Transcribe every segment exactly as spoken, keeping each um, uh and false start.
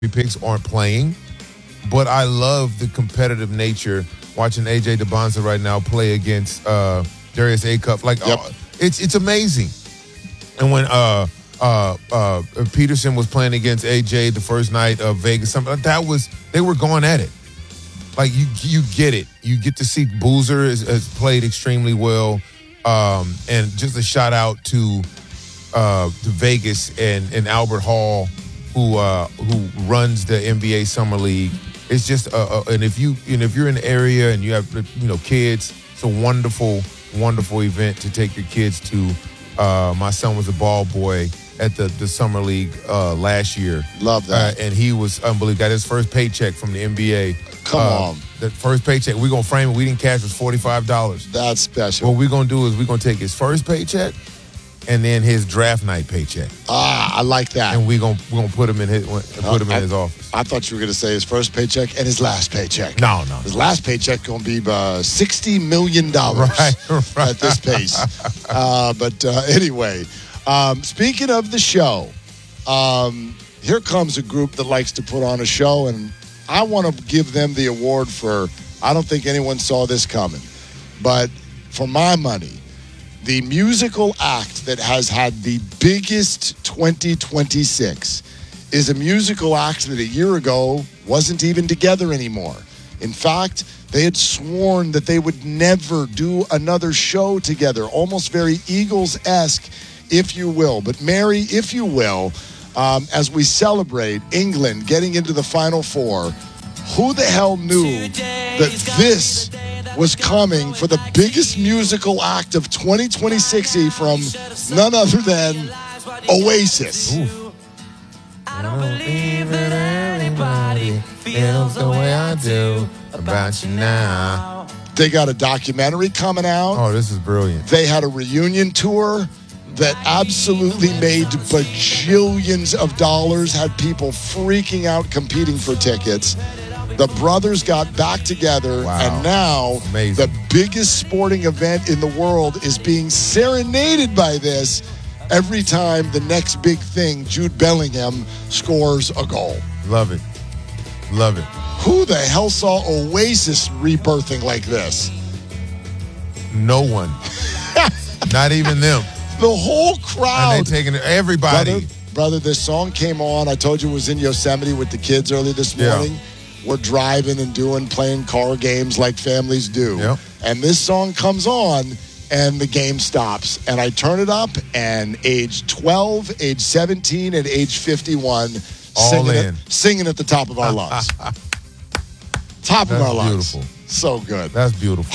picks aren't playing, but I love the competitive nature. Watching A J DeBonza right now play against uh, Darius Acuff, like Yep. uh, it's it's amazing. And when uh, uh, uh, Peterson was playing against A J the first night of Vegas, something that was they were going at it. Like you, you get it. You get to see Boozer has, has played extremely well, um, and just a shout out to uh, to Vegas and, and Albert Hall, who uh, who runs the N B A Summer League. It's just, uh, uh, and if you and if you're in the area and you have you know kids, it's a wonderful, wonderful event to take your kids to. Uh, my son was a ball boy at the, the Summer League uh, last year. Love that. Uh, and he was unbelievable. Got his first paycheck from the N B A. Come uh, on. The first paycheck. We're going to frame it. We didn't cash was forty-five dollars. That's special. What we're going to do is we're going to take his first paycheck and then his draft night paycheck. Ah, I like that. And we're going we're gonna put him in his put him in I, his office. I thought you were going to say his first paycheck and his last paycheck. No, no. His last paycheck going to be uh, sixty million dollars right, right. at this pace. uh, but uh, anyway, um, speaking of the show, um, here comes a group that likes to put on a show, and I want to give them the award for, I don't think anyone saw this coming, but for my money, the musical act that has had the biggest twenty twenty-six is a musical act that a year ago wasn't even together anymore. In fact, they had sworn that they would never do another show together, almost very Eagles-esque, if you will. But Mary, if you will, um, as we celebrate England getting into the Final Four, who the hell knew that this was coming for the biggest musical act of twenty twenty-six from none other than Oasis? Oof. I don't believe that anybody feels the way I do about you now. They got a documentary coming out. Oh, this is brilliant. They had a reunion tour that absolutely made bajillions of dollars, had people freaking out competing for tickets. The brothers got back together, Wow. and now Amazing. the biggest sporting event in the world is being serenaded by this every time the next big thing, Jude Bellingham, scores a goal. Love it. Love it. Who the hell saw Oasis rebirthing like this? No one. Not even them. The whole crowd. And they taking it, everybody. Brother, brother, this song came on. I told you it was in Yosemite with the kids early this Yeah. morning. We're driving and doing, playing car games like families do. Yep. And this song comes on, and the game stops. And I turn it up, and age twelve, age seventeen, and age fifty-one, All singing, in. At, singing at the top of our lungs. Top That's of our lungs. beautiful. So good. That's beautiful.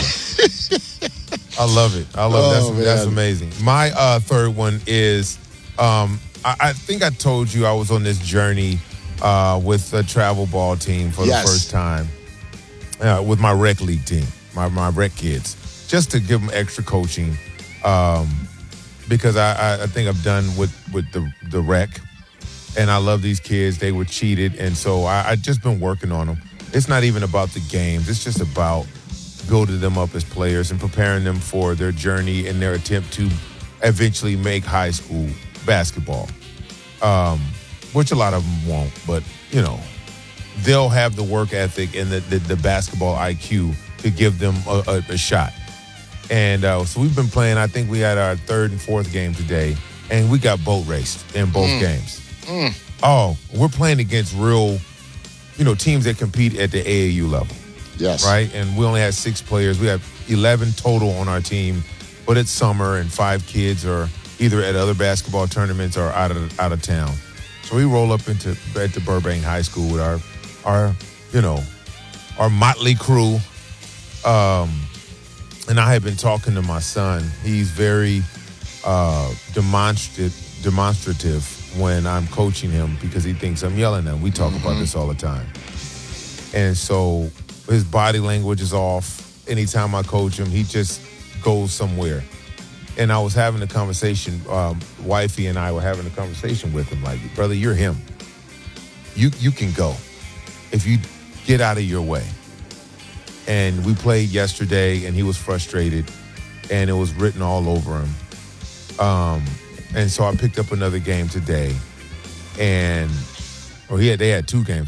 I love it. I love Oh, it. That's, man. that's amazing. My uh, third one is, um, I, I think I told you I was on this journey uh, with a travel ball team for Yes. the first time uh, with my rec league team, my, my rec kids, just to give them extra coaching um, because I, I, I think I've done with, with the, the rec, and I love these kids. They were cheated, and so I, I just been working on them. It's not even about the games. It's just about building them up as players and preparing them for their journey and their attempt to eventually make high school basketball, um, which a lot of them won't. But, you know, they'll have the work ethic and the, the, the basketball I Q to give them a, a, a shot. And uh, so we've been playing. I think we had our third and fourth game today, and we got boat raced in both Mm. games. Mm. Oh, we're playing against real, you know, teams that compete at the A A U level. Yes. Right? And we only had six players. We have eleven total on our team, but it's summer and five kids are either at other basketball tournaments or out of out of town. So we roll up into at the Burbank High School with our our, you know, our motley crew. Um, and I had been talking to my son. He's very uh, demonstrative demonstrative when I'm coaching him because he thinks I'm yelling at him. We talk Mm-hmm. about this all the time. And so his body language is off. Anytime I coach him, he just goes somewhere. And I was having a conversation, um, wifey and I were having a conversation with him, like, brother, you're him. You you can go if you get out of your way. And we played yesterday, and he was frustrated, and it was written all over him. Um, and so I picked up another game today, and Oh, he had, they had two games.